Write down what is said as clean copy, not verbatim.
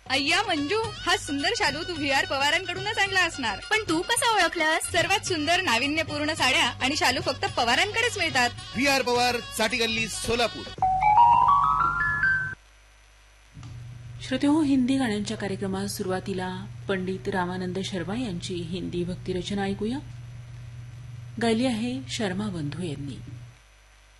अय्या मंजू, हा सुंदर शालू तू व्ही आर पवारांकडूनच आणला असणार. पण तू कसा ओळखलास? सर्वात सुंदर नाविन्यपूर्ण साड्या आणि शालू फक्त पवारांकडेच मिळतात. व्ही आर पवार, साठी गल्ली, सोलापूर. श्रोतेहो, हिंदी गाण्यांच्या कार्यक्रमात सुरुवातीला पंडित रामानंद शर्मा यांची हिंदी भक्तिरचना ऐकूया. गायली आहे शर्मा बंधू यांनी.